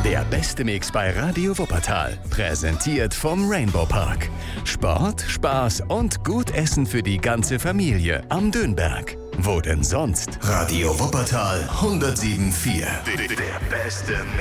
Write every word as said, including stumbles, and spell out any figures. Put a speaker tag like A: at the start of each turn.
A: Der beste Mix bei Radio Wuppertal. Präsentiert vom Rainbow Park. Sport, Spaß und gut Essen für die ganze Familie am Dönberg. Wo denn sonst? Radio Wuppertal hundertsieben Komma vier. Der beste